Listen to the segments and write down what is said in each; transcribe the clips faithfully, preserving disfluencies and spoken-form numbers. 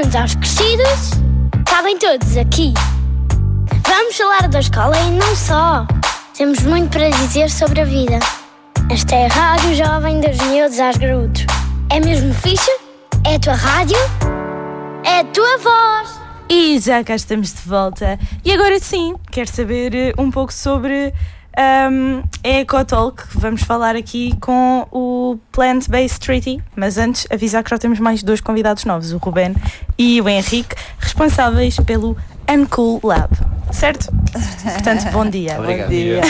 bem-vindos aos Crescidos. Cabem todos aqui. Vamos falar da escola e não só. Temos muito para dizer sobre a vida. Esta é a Rádio Jovem dos Miúdos aos Graúdos. É mesmo fixe? É a tua rádio? É a tua voz. E já cá estamos de volta. E agora sim, quero saber um pouco sobre um, a EcoTalk. Vamos falar aqui com o Plant-Based Treaty. Mas antes, avisar que já temos mais dois convidados novos, o Ruben e o Henrique, responsáveis pelo Uncool Lab. Certo? Portanto, bom dia. Obrigado. Bom dia.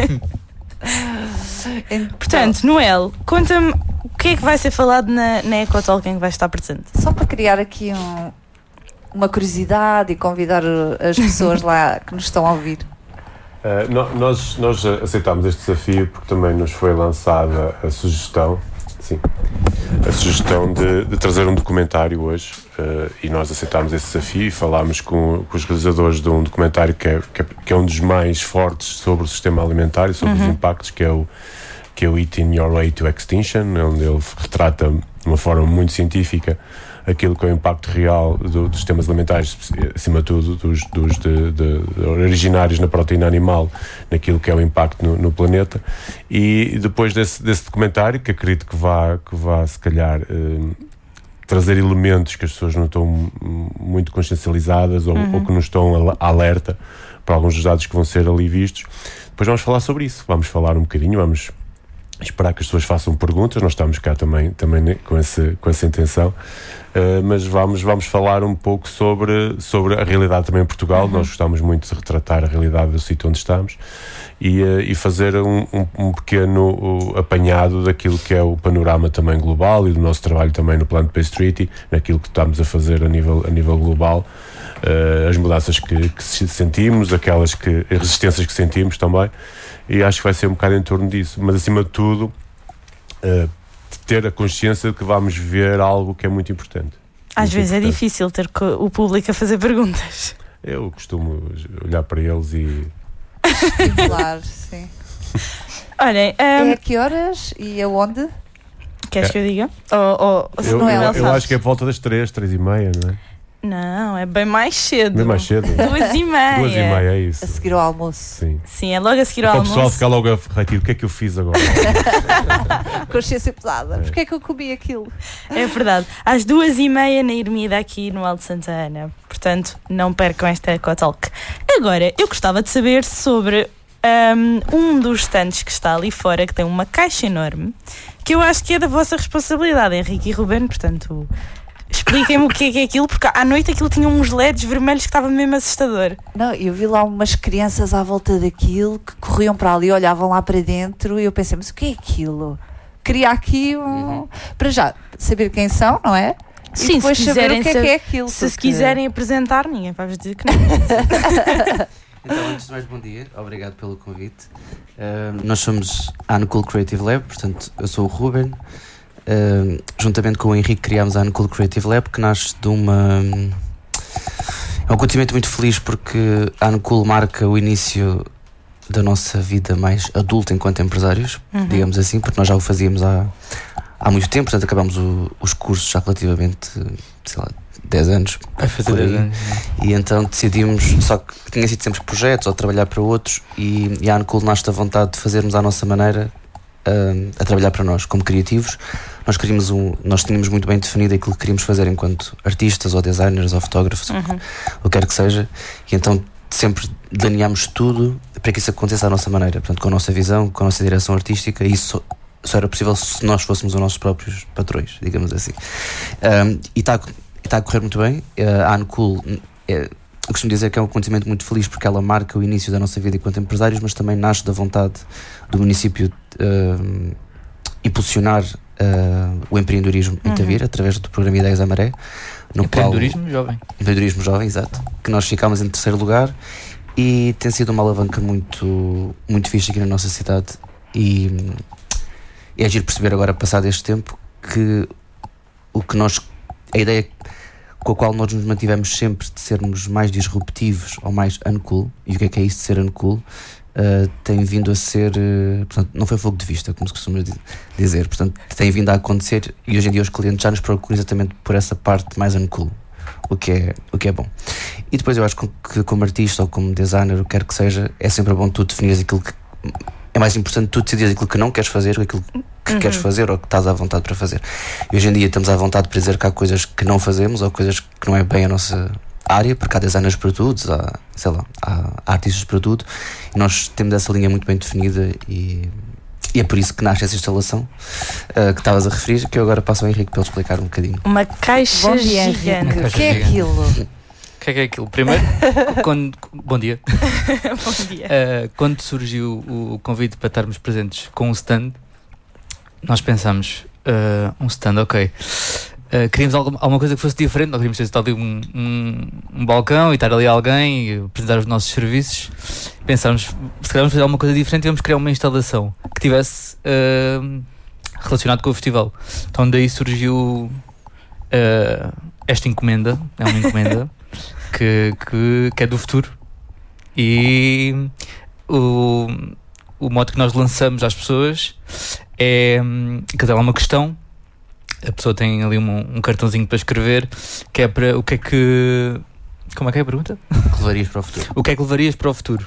Portanto, Noel, conta-me o que é que vai ser falado na, na EcoTalk em que vai estar presente. Só para criar aqui um, uma curiosidade e convidar as pessoas lá que nos estão a ouvir. Uh, no, nós, nós aceitámos este desafio porque também nos foi lançada a sugestão, sim, a sugestão de, de trazer um documentário hoje, uh, e nós aceitámos esse desafio e falámos com, com os realizadores de um documentário que é, que é, que é um dos mais fortes sobre o sistema alimentar e sobre uhum. os impactos, que é o que é o Eating Your Way to Extinction, onde ele retrata de uma forma muito científica aquilo que é o impacto real do, dos sistemas alimentares, acima de tudo dos, dos de, de, de originários na proteína animal, naquilo que é o impacto no, no planeta. E depois desse, desse documentário, que acredito que vá, que vá se calhar eh, trazer elementos que as pessoas não estão muito consciencializadas ou, uhum. ou que não estão alerta para alguns dos dados que vão ser ali vistos, depois vamos falar sobre isso, vamos falar um bocadinho, vamos esperar que as pessoas façam perguntas, nós estamos cá também, também com, esse, com essa intenção, uh, mas vamos, vamos falar um pouco sobre, sobre a realidade também em Portugal. Uhum. Nós gostamos muito de retratar a realidade do sítio onde estamos e, uh, e fazer um, um, um pequeno uh, apanhado daquilo que é o panorama também global e do nosso trabalho também no Plant-Based Treaty, naquilo que estamos a fazer a nível, a nível global, uh, as mudanças que, que sentimos, aquelas que, as resistências que sentimos também. E acho que vai ser um bocado em torno disso, mas acima de tudo uh, ter a consciência de que vamos ver algo que é muito importante. Às muito vezes importante. É difícil ter o público a fazer perguntas. Eu costumo olhar para eles e... Estimular, sim. Olhem, um... é a que horas e aonde? Queres é. que eu diga? Ou, ou, ou eu, não eu, é, eu acho que é por volta das três, três e meia, não é? Não, é bem mais cedo. Bem mais cedo. Duas e meia. Duas e meia, é isso. A seguir ao almoço. Sim. Sim, é logo a seguir ao para almoço. o pessoal ficar logo a refletir, o que é que eu fiz agora? Consciência pesada. É. Porquê é que eu comi aquilo? É verdade. Às duas e meia na Ermida aqui no Alto Santa Ana. Portanto, não percam esta EcoTalk. Agora, eu gostava de saber sobre um, um dos stands que está ali fora, que tem uma caixa enorme, que eu acho que é da vossa responsabilidade, Henrique e Ruben, portanto... Expliquem-me o que é, que é aquilo, porque à noite aquilo tinha uns L E Ds vermelhos que estava mesmo assustador. Não, eu vi lá umas crianças à volta daquilo que corriam para ali, olhavam lá para dentro e eu pensei, mas o que é aquilo? Queria aqui um... Uhum. para já saber quem são, não é? E Sim, depois se saber o que é ser, que é aquilo. Se porque... se quiserem apresentar, ninguém vai vos dizer que não. Então, antes de mais, bom dia, obrigado pelo convite. Uh, nós somos a Uncool Creative Lab, portanto, eu sou o Ruben. Uh, juntamente com o Henrique criámos a Uncool Creative Lab, que nasce de uma... É um acontecimento muito feliz porque a Uncool marca o início da nossa vida mais adulta enquanto empresários, uhum. digamos assim, porque nós já o fazíamos há, há muito tempo, portanto acabámos o, os cursos já relativamente, sei lá, dez anos. Vai fazer dez anos. E então decidimos, só que tinha sido sempre projetos ou trabalhar para outros, e, e a Uncool nasce da vontade de fazermos à nossa maneira, uh, a trabalhar para nós, como criativos. Nós queríamos um, nós tínhamos muito bem definido aquilo que queríamos fazer enquanto artistas ou designers ou fotógrafos, uhum. o que quer que seja, e então sempre delineámos tudo para que isso acontecesse à nossa maneira, portanto, com a nossa visão, com a nossa direção artística, e isso só, só era possível se nós fôssemos os nossos próprios patrões, digamos assim. Um, e está a correr muito bem. Uh, a Uncool, é, eu costumo dizer que é um acontecimento muito feliz porque ela marca o início da nossa vida enquanto empresários, mas também nasce da vontade do município uh, impulsionar Uh, o empreendedorismo em Tavira, uhum. através do programa Ideias à Maré, no empreendedorismo qual, jovem empreendedorismo jovem, exato, que nós ficámos em terceiro lugar e tem sido uma alavanca muito, muito fixe aqui na nossa cidade, e é giro perceber agora, passado este tempo, que o que nós, a ideia com a qual nós nos mantivemos sempre de sermos mais disruptivos ou mais uncool, e o que é que é isso de ser uncool, Uh, tem vindo a ser, uh, portanto, não foi fogo de vista, como se costuma dizer, portanto, tem vindo a acontecer, e hoje em dia os clientes já nos procuram exatamente por essa parte mais uncool, o que é, o que é bom. E depois eu acho que como artista ou como designer, o que quer que seja, é sempre bom tu definires aquilo que é mais importante, tu decidir aquilo que não queres fazer, aquilo que uhum. queres fazer ou que estás à vontade para fazer. E hoje em dia estamos à vontade para dizer que há coisas que não fazemos ou coisas que não é bem a nossa área, porque há designers para tudo, há, sei lá, há artistas para tudo, e nós temos essa linha muito bem definida e, e é por isso que nasce essa instalação uh, que estavas a referir, que eu agora passo ao Henrique para ele explicar um bocadinho. Uma caixa Bom dia, gigante. O que é aquilo? O que é que é aquilo? Primeiro, quando, bom dia. Bom dia. Uh, quando surgiu o convite para estarmos presentes com um stand, nós pensámos, uh, um stand, ok. Uh, queríamos alguma, alguma coisa que fosse diferente, nós queríamos ter ali um, um, um balcão e estar ali alguém e apresentar os nossos serviços. Pensámos, se calhar vamos fazer alguma coisa diferente e vamos criar uma instalação que tivesse uh, relacionado com o festival. Então daí surgiu uh, esta encomenda, é uma encomenda que, que, que é do futuro. E o, o modo que nós lançamos às pessoas é que tem lá uma questão. A pessoa tem ali um, um cartãozinho para escrever, que é para o que é que... Como é que é a pergunta? O que levarias para o futuro? O que é que levarias para o futuro?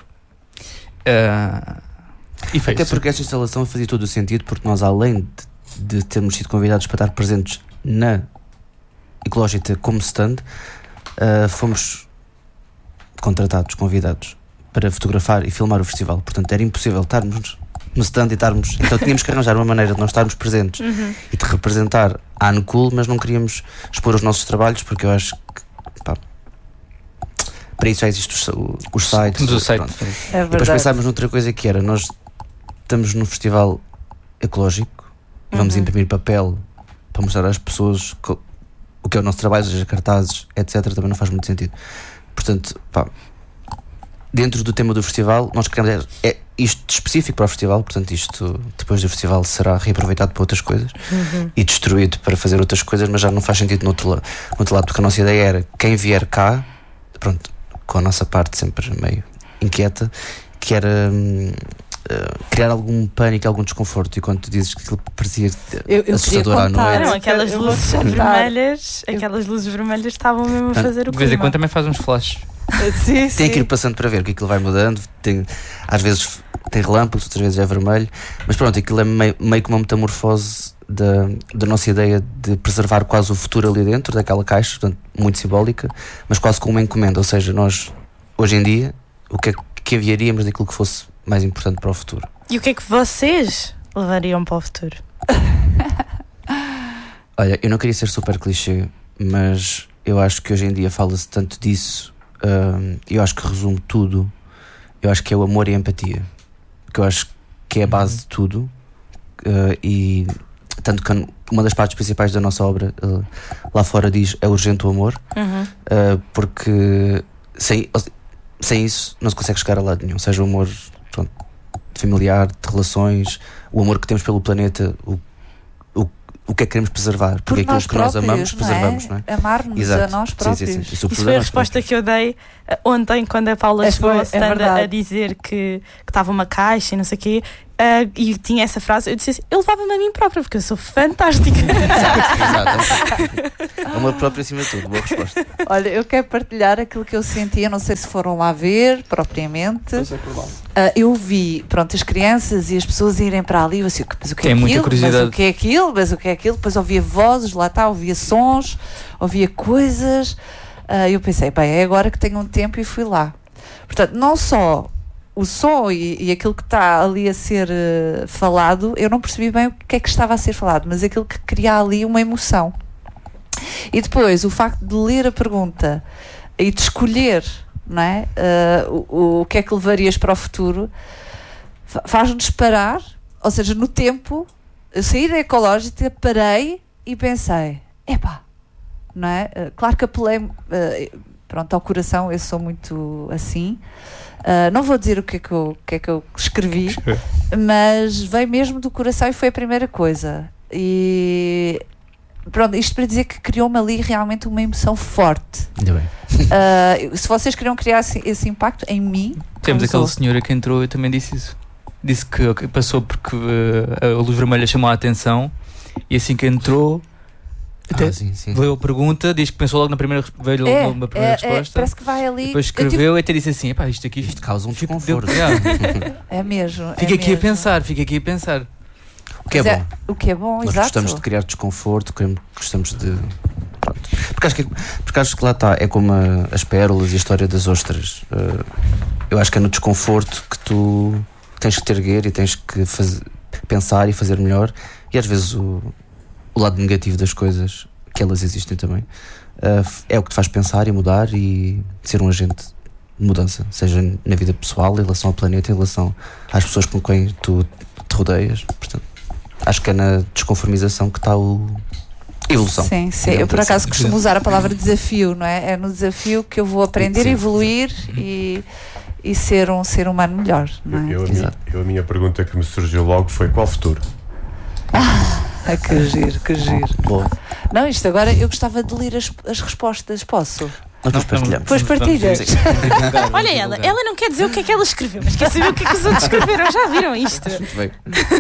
Uh, e fez. Até porque esta instalação fazia todo o sentido, porque nós, além de, de termos sido convidados para estar presentes na Ecológica como stand, uh, fomos contratados, convidados para fotografar e filmar o festival. Portanto, era impossível estarmos no stand e estarmos... Então tínhamos que arranjar uma maneira de nós estarmos presentes uhum. e de representar a Anucool, mas não queríamos expor os nossos trabalhos, porque eu acho que pá, para isso já existem os, os sites. Do site. É e depois pensámos noutra coisa que era, nós estamos num festival ecológico, uhum. vamos imprimir papel para mostrar às pessoas co, o que é o nosso trabalho, seja cartazes, etcétera, também não faz muito sentido. Portanto, pá, dentro do tema do festival, nós queremos é, é isto específico para o festival, portanto isto depois do festival será reaproveitado para outras coisas uhum. e destruído para fazer outras coisas, mas já não faz sentido no outro, la- no outro lado, porque a nossa ideia era quem vier cá, pronto, com a nossa parte sempre meio inquieta, que era hum, uh, criar algum pânico, algum desconforto, e quando tu dizes que aquilo parecia eu, eu assustador à noite. Não, aquelas eu luzes vermelhas, aquelas luzes vermelhas estavam mesmo a fazer o de vez em clima. quando também faz uns flashes. Sim, sim. Tem que ir passando para ver que aquilo vai mudando, tem, às vezes tem relâmpagos, outras vezes é vermelho, mas pronto, aquilo é meio, meio que uma metamorfose da, da nossa ideia de preservar quase o futuro ali dentro daquela caixa, portanto, muito simbólica, mas quase como uma encomenda, ou seja, nós hoje em dia o que é que enviaríamos daquilo que fosse mais importante para o futuro. E o que é que vocês levariam para o futuro? Olha, eu não queria ser super clichê, mas eu acho que hoje em dia fala-se tanto disso. Uh, eu acho que resume tudo. Eu acho que é o amor e a empatia, que eu acho que é a base de tudo, uh, e tanto que uma das partes principais da nossa obra uh, lá fora diz é urgente o amor, uhum. uh, porque sem, sem isso não se consegue chegar a lado nenhum, seja o amor pronto, familiar, de relações, o amor que temos pelo planeta, o o que é que queremos preservar, porque aquilo que nós amamos, preservamos, não é? Amar-nos a nós próprios. Sim, sim, sim. Isso foi a resposta próprios. que eu dei uh, ontem, quando a Paula é, chegou ao stand é a dizer que estava uma caixa e não sei o quê, uh, e tinha essa frase, eu disse assim, eu levava-me a mim própria, porque eu sou fantástica. Exato, exato. Amor próprio acima de tudo, boa resposta. Olha, eu quero partilhar aquilo que eu senti, eu não sei se foram lá ver, propriamente. Uh, eu vi, pronto, as crianças e as pessoas irem para ali, eu assim, mas o que é Tem aquilo? muita curiosidade. Mas o que é aquilo? Mas o que é aquilo? Depois ouvia vozes, lá está, ouvia sons, ouvia coisas. Uh, eu pensei, bem, é agora que tenho um tempo, e fui lá. Portanto, não só o som e, e aquilo que está ali a ser uh, falado, eu não percebi bem o que é que estava a ser falado, mas aquilo que cria ali uma emoção. E depois, o facto de ler a pergunta e de escolher, não é? Uh, o, o que é que levarias para o futuro, faz-nos parar, ou seja, no tempo, eu saí da Ecológica, parei e pensei, epá, não é? Uh, claro que apelei, uh, pronto, ao coração, eu sou muito assim, uh, não vou dizer o que é que eu, o que é que eu escrevi, mas veio mesmo do coração e foi a primeira coisa. E pronto, isto para dizer que criou-me ali realmente uma emoção forte. Ainda bem. Uh, se vocês queriam criar esse, esse impacto em mim, temos aquela sou. senhora que entrou e também disse isso. Disse que passou porque uh, a luz vermelha chamou a atenção, e assim que entrou Até Ah, sim, sim. veio a pergunta, diz que pensou logo na primeira, veio É, logo na primeira é, é, resposta. parece que vai ali. Depois Eu tive- escreveu e até disse assim: epá, isto aqui Isto causa um fico- desconforto. deu- yeah. É mesmo. é Fica aqui a mesmo. pensar, fica aqui a pensar. O que é Mas bom. O que é bom, Nós exato. gostamos de criar desconforto, queremos- gostamos de. Pronto. Porque, acho que, porque acho que lá está, é como a- as pérolas e a história das ostras. Uh, eu acho que é no desconforto que tu tens que te erguer e tens que faz- pensar e fazer melhor. E às vezes o, o lado negativo das coisas, que elas existem também, uh, é o que te faz pensar e mudar e ser um agente de mudança, seja na vida pessoal, em relação ao planeta, em relação às pessoas com quem tu te rodeias. Portanto, acho que é na desconformização que está o a evolução. Sim, sim. Eu digamos por assim. acaso costumo usar a palavra desafio, não é? É no desafio que eu vou aprender, Sim. evoluir e, e ser um ser humano melhor, não é? Eu, a minha, Exato. eu, a minha pergunta que me surgiu logo foi: qual futuro? Ah, que giro, que giro. Boa. Não, isto agora eu gostava de ler as, as respostas, posso? Nós depois partilhamos. Pois partilhas. Olha ela, ela não quer dizer o que é que ela escreveu, mas quer saber o que é que os outros escreveram. Já viram isto? Muito bem.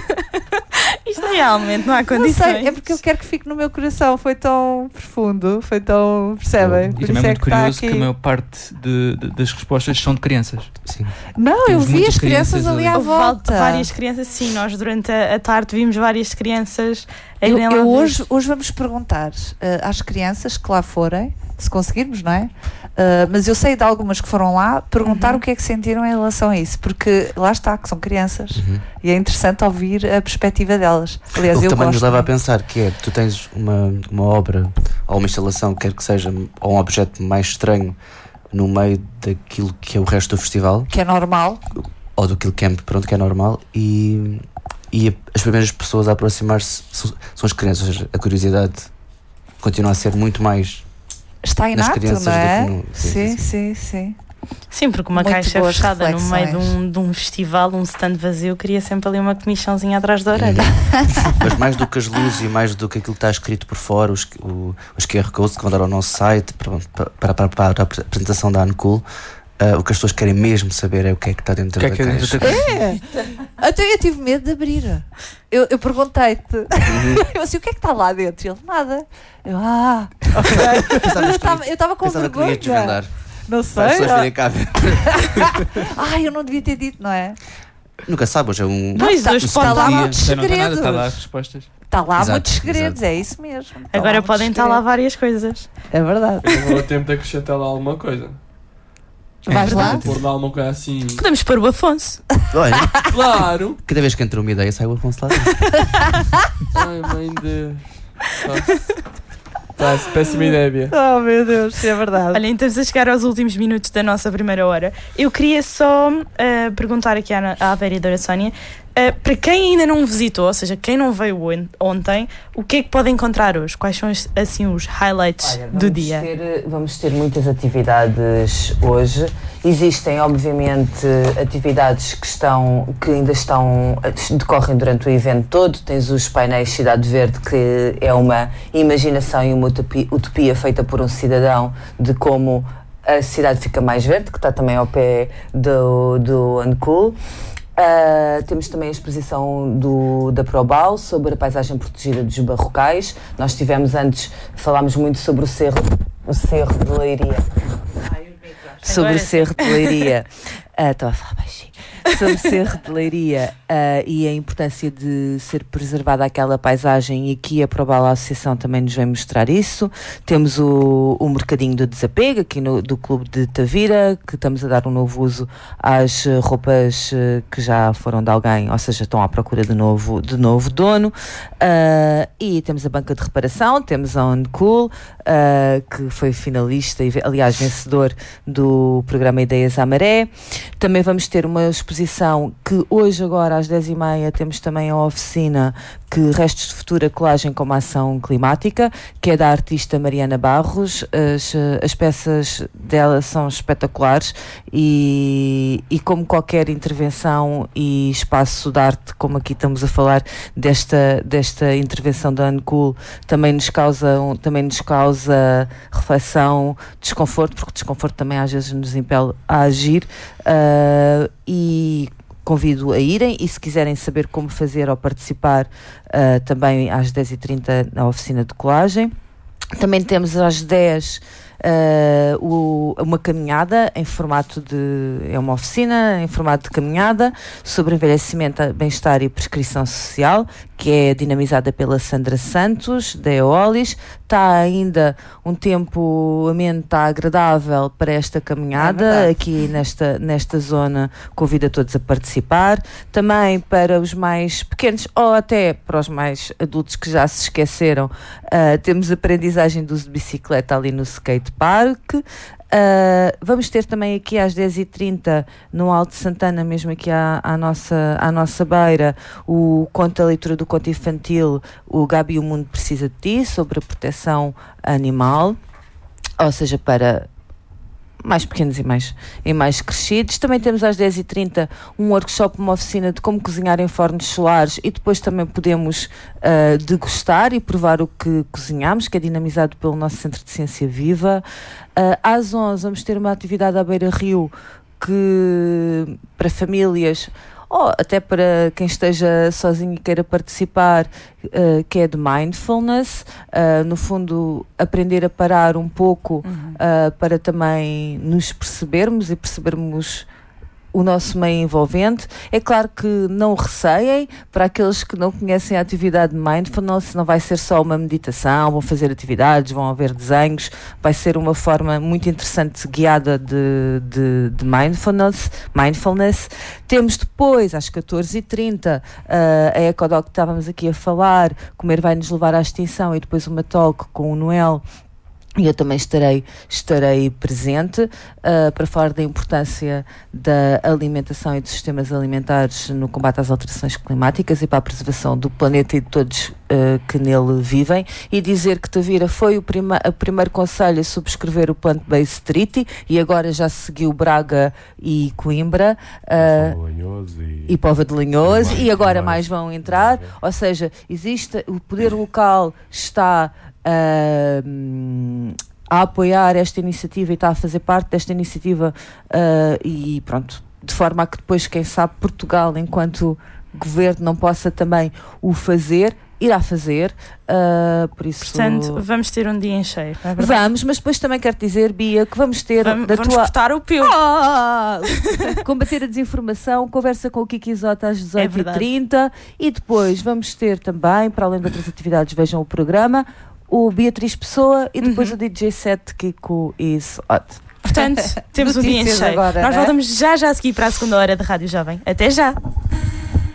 Isto realmente não há Não condições. sei, é porque eu quero que fique no meu coração. Foi tão profundo, foi tão. Percebem? Por E isso também é é muito que está curioso que aqui. a maior parte de- de- das respostas são de crianças. Sim. Não, eu Temos vi muitas as crianças crianças ali ali. à Houve val- volta. várias crianças, sim, nós durante a, a tarde vimos várias crianças a Eu, irem lá eu ver. hoje, hoje vamos perguntar eh, às crianças que lá forem, se conseguirmos, não é? Eh, mas eu sei de algumas que foram lá perguntar Uhum. o que é que sentiram em relação a isso, porque lá está, que são crianças Uhum. e é interessante ouvir a perspectiva delas. Aliás, O que eu também gosto. nos leva a muito. pensar que é, tu tens uma, uma obra ou uma instalação, quer que seja, ou um objeto mais estranho no meio daquilo que é o resto do festival, Que é normal. ou daquilo que é, pronto, que é normal, e, e a- as primeiras pessoas a aproximar-se são, são as crianças, ou seja, a curiosidade continua a ser muito mais. Está Nas inato, crianças não é? do que no- sim, Sim, sim, sim, sim. Sim, porque uma Muito caixa boas fechada no meio de reflexões. um, de um festival, um stand vazio, cria sempre ali uma comichãozinha atrás da orelha. Mas mais do que as luzes e mais do que aquilo que está escrito por fora, os, o- os Q R Codes que vão dar ao nosso site para, para, para, para a apresentação da Uncool, uh, o que as pessoas querem mesmo saber é o que é que está dentro O que é da que é caixa. dentro da É. Até eu tive medo de abrir. Eu, eu perguntei-te. Eu assim, o que é que está lá dentro? E ele, nada. Eu, ah, ok. Mas eu estava- eu estava com Pensava que não vergonha. ia desvendar. Não Para as sei. pessoas virem cá ver. Ai, eu não devia ter dito, não é? Nunca sabe, hoje é um. Pois, tá- hoje um pode está lá dia. muitos Não, não está nada, segredos. está lá as respostas. Está lá Exato, muitos segredos, exato. é isso mesmo. Está Agora lá podem muitos estar lá segredos. várias coisas. É verdade. Eu vou a tempo de acrescentar lá alguma coisa. Vais lá? Pôr lá alguma coisa assim. Podemos pôr o Afonso. Olha, Claro! cada vez que entra uma ideia sai o Afonso lá dentro. Ai, mãe de. Tá, péssima ideia. Oh, meu Deus, é verdade. Olha, então estamos a chegar aos últimos minutos da nossa primeira hora. Eu queria só uh, perguntar aqui à, à vereadora Sónia, uh, para quem ainda não visitou, ou seja, quem não veio on- ontem, o que é que pode encontrar hoje? Quais são os, assim os highlights Olha, do vamos dia? ter- vamos ter muitas atividades hoje. Existem, obviamente, atividades que, estão, que ainda estão, decorrem durante o evento todo. Tens os painéis Cidade Verde, que é uma imaginação e uma utopia, utopia feita por um cidadão de como a cidade fica mais verde, que está também ao pé do, do Uncool. Uh, temos também a exposição do, da Probal sobre a paisagem protegida dos Barrocais. Nós tivemos antes, falámos muito sobre o Cerro, o cerro de Leiria. Sobre Agora o Cerro de Leiria. Uh, estava a falar baixinho. Sobre o Cerro de Leiria uh, e a importância de ser preservada aquela paisagem, e aqui a Probal Associação também nos vem mostrar isso. Temos o, o Mercadinho do Desapego, aqui no, do Clube de Tavira, que estamos a dar um novo uso às uh, roupas uh, que já foram de alguém, ou seja, estão à procura de novo, de novo dono. Uh, e temos a banca de reparação, temos a Uncool, uh, que foi finalista e, aliás, vencedor do programa Ideias à Maré. Também vamos ter uma exposição que hoje, agora às dez e meia, temos também a oficina que Restos de Futura Colagem como Ação Climática, que é da artista Mariana Barros. As, as peças dela são espetaculares e, e como qualquer intervenção e espaço de arte, como aqui estamos a falar desta, desta intervenção da Uncool, também nos causa, um, também nos causa reflexão, desconforto, porque desconforto também às vezes nos impele a agir. Uh, e convido a irem, e se quiserem saber como fazer ou participar, uh, também às dez e trinta na oficina de colagem. Também temos às dez uh, o, uma caminhada em formato de... é uma oficina em formato de caminhada sobre envelhecimento, bem-estar e prescrição social, que é dinamizada pela Sandra Santos, da Eolis. Está ainda um tempo, a mente está agradável para esta caminhada, É aqui nesta, nesta zona. Convido a todos a participar. Também para os mais pequenos, ou até para os mais adultos que já se esqueceram, uh, temos aprendizagem do uso de bicicleta ali no skate park. Uh, vamos ter também aqui às dez e trinta no Alto Santana, mesmo aqui à, à, nossa, à nossa beira, o conto, a leitura do conto infantil, o Gabi, o Mundo Precisa de Ti, sobre a proteção animal, ou seja, para mais pequenos e mais, e mais crescidos. Também temos às dez e trinta um workshop, uma oficina de como cozinhar em fornos solares, e depois também podemos uh, degustar e provar o que cozinhamos, que é dinamizado pelo nosso Centro de Ciência Viva. Uh, às onze vamos ter uma atividade à Beira Rio, que para famílias ou até para quem esteja sozinho e queira participar, uh, que é de mindfulness, uh, no fundo aprender a parar um pouco, uhum. uh, para também nos percebermos e percebermos o nosso meio envolvente. É claro que não receiem, para aqueles que não conhecem a atividade de mindfulness, não vai ser só uma meditação, vão fazer atividades, vão haver desenhos, vai ser uma forma muito interessante, guiada de, de, de mindfulness, mindfulness. Temos depois, às catorze e trinta, uh, a Ecodoc que estávamos aqui a falar, Comer vai nos levar à extinção, e depois uma talk com o Noel, e eu também estarei, estarei presente uh, para falar da importância da alimentação e dos sistemas alimentares no combate às alterações climáticas e para a preservação do planeta e de todos uh, que nele vivem, e dizer que Tavira foi o, prima, o primeiro concelho a subscrever o Plant-Based Treaty, e agora já seguiu Braga e Coimbra, uh, e, e Póvoa de Lanhoso, e, e agora mais, mais vão entrar, ou seja, existe, o poder local está Uh, a apoiar esta iniciativa e está a fazer parte desta iniciativa, uh, e pronto, de forma a que depois, quem sabe, Portugal, enquanto governo, não possa também o fazer, irá fazer, uh, por isso... Portanto, vamos ter um dia em cheio, não é verdade? Vamos, mas depois também quero dizer, Bia, que vamos ter... Vamos, da vamos tua... cortar o pio. Ah! Combater a desinformação, conversa com o Kiki Isota às dezoito e trinta, e depois vamos ter também, para além de outras atividades, vejam o programa, o Beatriz Pessoa, e depois uhum. o D J set Kiko is hot. Portanto, temos um dia em cheio. Agora, nós, né? Voltamos já já a seguir para a segunda hora da Rádio Jovem. Até já!